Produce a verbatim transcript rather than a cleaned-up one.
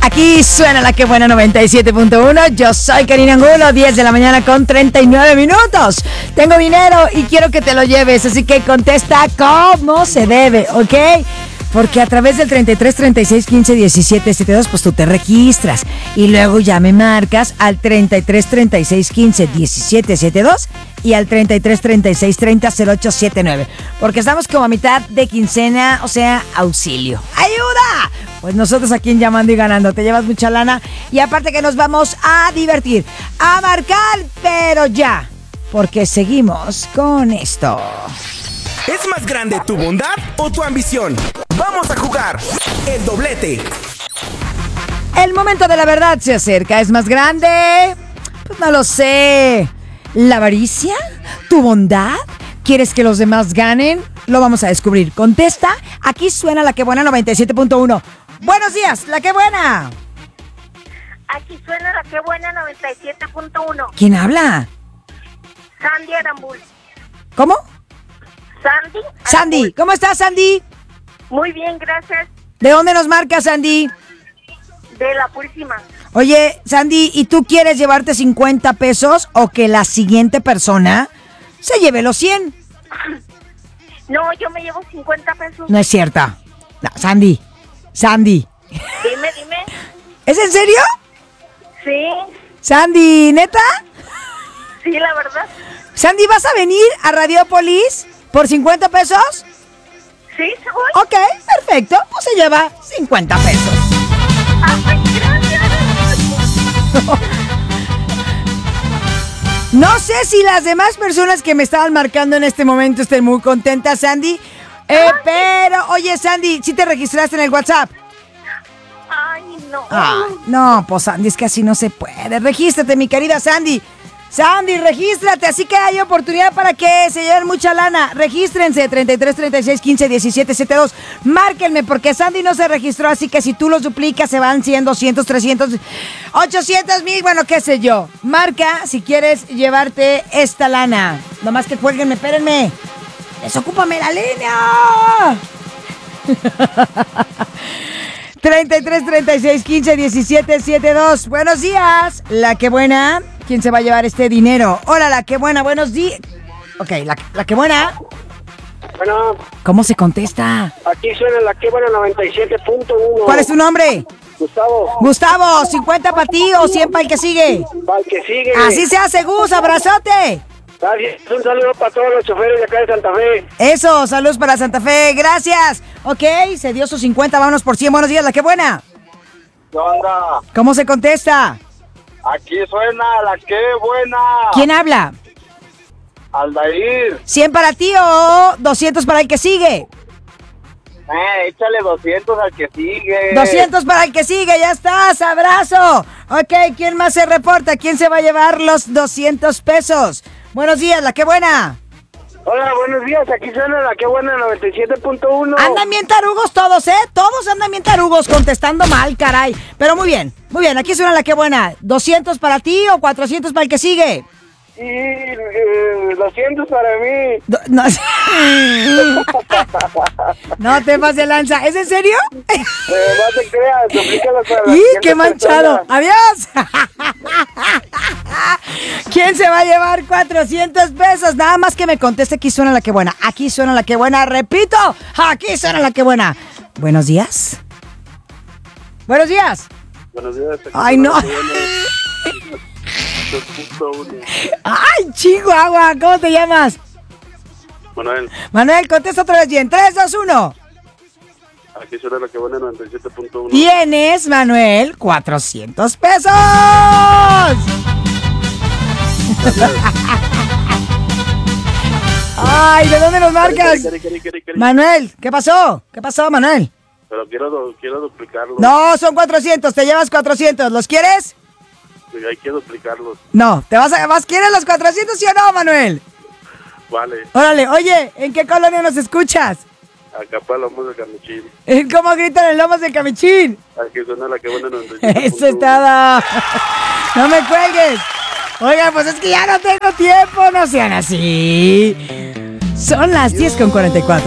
Aquí suena la que buena noventa y siete punto uno. Yo soy Karina Angulo, diez de la mañana con treinta y nueve minutos. Tengo dinero y quiero que te lo lleves, así que contesta como se debe, ¿ok? Porque a través del treinta y tres, treinta y seis, quince, diecisiete, setenta y dos, pues tú te registras y luego ya me marcas al treinta y tres, treinta y seis, quince, diecisiete, setenta y dos y al treinta y tres, treinta y seis, treinta, cero ocho setenta y nueve. Porque estamos como a mitad de quincena, o sea, auxilio. ¡Ayuda! Pues nosotros aquí en Llamando y Ganando te llevas mucha lana y aparte que nos vamos a divertir, a marcar, pero ya, porque seguimos con esto. ¿Es más grande tu bondad o tu ambición? Vamos a jugar el doblete. El momento de la verdad se acerca. ¿Es más grande? Pues no lo sé. ¿La avaricia? ¿Tu bondad? ¿Quieres que los demás ganen? Lo vamos a descubrir. Contesta. Aquí suena la que buena noventa y siete punto uno. Buenos días, la que buena. Aquí suena la que buena noventa y siete punto uno. ¿Quién habla? Sandy Arambul. ¿Cómo? Sandy. Sandy, Arambul. ¿cómo estás, Sandy? Muy bien, gracias. ¿De dónde nos marcas, Sandy? De La Purísima. Oye, Sandy, ¿y tú quieres llevarte cincuenta pesos o que la siguiente persona se lleve los cien? No, yo me llevo cincuenta pesos. No es cierta. No, Sandy, Sandy. Dime, dime. ¿Es en serio? Sí, Sandy, ¿neta? sí, la verdad. Sandy, ¿vas a venir a Radiopolis por cincuenta pesos? Sí, se voy. Ok, perfecto. Pues se lleva cincuenta pesos. Ay, gracias. No sé si las demás personas que me estaban marcando en este momento estén muy contentas, Sandy. Eh, pero, oye, Sandy, ¿sí te registraste en el WhatsApp? Ay, no. Ah, no, pues Sandy, es que así no se puede. Regístrate, mi querida Sandy. Sandy, regístrate, así que hay oportunidad para que se lleven mucha lana. Regístrense, treinta y tres, treinta y seis, quince, diecisiete, setenta y dos. Márquenme, porque Sandy no se registró, así que si tú los duplicas se van cien, doscientos, trescientos, ochocientos mil, bueno, qué sé yo. Marca si quieres llevarte esta lana. Nomás que cuélguenme, espérenme. Desocúpame la línea. treinta y tres, treinta y seis, quince, diecisiete, setenta y dos. Buenos días. La que buena. ¿Quién se va a llevar este dinero? Hola, la que buena. Buenos días. Ok, la, la que buena. Bueno, ¿Cómo se contesta? aquí suena la que buena noventa y siete punto uno. ¿Cuál es tu nombre? Gustavo. Gustavo, ¿cincuenta para ti o cien para el que sigue? Para el que sigue. Así se hace, Gus. Abrazote. Gracias. Un saludo para todos los choferes de acá de Santa Fe. Eso, saludos para Santa Fe. Gracias. Ok, se dio sus cincuenta. Vámonos por cien. Buenos días, la que buena. ¿Qué onda? ¿Cómo se contesta? Aquí suena la que buena. ¿Quién habla? Aldair. ¿cien para ti o doscientos para el que sigue? Eh, échale doscientos al que sigue. doscientos para el que sigue, ya estás, abrazo. Ok, ¿quién más se reporta? ¿Quién se va a llevar los doscientos pesos? Buenos días, la que buena. Hola, buenos días. Aquí suena la que buena noventa y siete punto uno. Andan bien tarugos todos, ¿eh? Todos andan bien tarugos contestando mal, caray. Pero muy bien, muy bien, aquí suena la que buena. ¿doscientos para ti o cuatrocientos para el que sigue? Y eh, doscientos para mí. Do- no. No te pases de lanza. ¿Es en serio? Eh, no te creas, duplícalos para la ¡Y siguiente qué manchado! persona. ¡Adiós! ¿Quién se va a llevar cuatrocientos pesos? Nada más que me conteste, aquí suena la que buena. Aquí suena la que buena. Repito, aquí suena la que buena. Buenos días. Buenos días. Buenos días. aquí Ay, suena no. la que buena. dos punto uno. ¡Ay, Chihuahua! ¿Cómo te llamas? Manuel, Manuel, contesta otra vez bien. tres, dos, uno. aquí suena la que buena noventa y siete punto uno. Tienes, Manuel, cuatrocientos pesos. Ay, ¿de dónde nos marcas? Cari, cari, cari, cari. Manuel, ¿qué pasó? ¿Qué pasó, Manuel? Pero quiero, du- quiero duplicarlo. No, son cuatrocientos, te llevas cuatrocientos. ¿Los quieres? Hay que duplicarlos. No, ¿te vas a vas quieres los cuatrocientos, sí o no, Manuel? Vale. Órale, oye, ¿en qué colonia nos escuchas? Acá para Lomos de Camichín. ¿Cómo gritan en Lomas de Camichín? Aquí suena la que buena noventa y siete Eso punto es uno. todo. No me cuelgues. Oiga, pues es que ya no tengo tiempo, no sean así. Son las diez con cuarenta y cuatro.